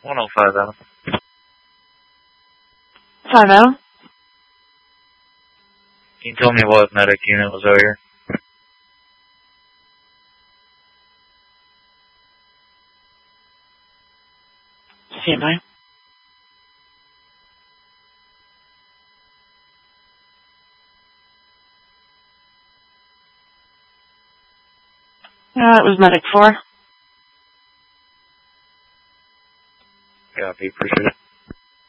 105 Adam. 5 Adam. Can you tell me what medic unit was out here? Stand by. It was medic 4. Yeah, appreciate it.